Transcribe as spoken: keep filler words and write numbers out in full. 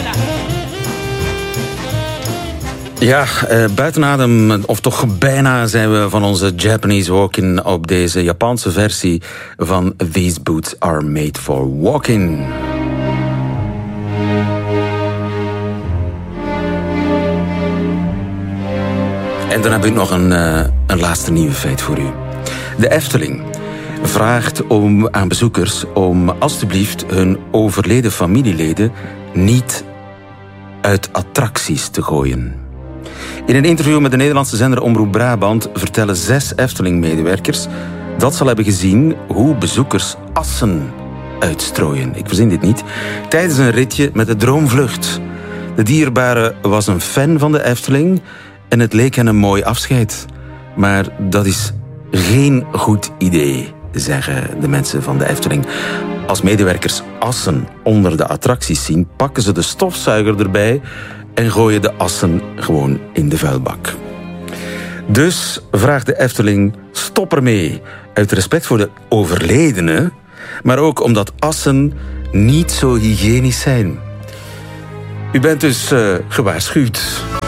Ja, uh, buiten adem, of toch bijna zijn we van onze Japanese Walking op deze Japanse versie van These Boots Are Made For Walking. En dan heb ik nog een, uh, een laatste nieuwe feit voor u. De Efteling vraagt om, aan bezoekers om alstublieft hun overleden familieleden niet uit attracties te gooien. In een interview met de Nederlandse zender Omroep Brabant vertellen zes Efteling-medewerkers dat ze al hebben gezien hoe bezoekers assen uitstrooien. Ik verzin dit niet. Tijdens een ritje met de Droomvlucht. De dierbare was een fan van de Efteling en het leek hen een mooi afscheid. Maar dat is geen goed idee, zeggen de mensen van de Efteling. Als medewerkers assen onder de attracties zien, pakken ze de stofzuiger erbij en gooien de assen gewoon in de vuilbak. Dus vraagt de Efteling, stop ermee. Uit respect voor de overledenen, maar ook omdat assen niet zo hygiënisch zijn. U bent dus uh, gewaarschuwd.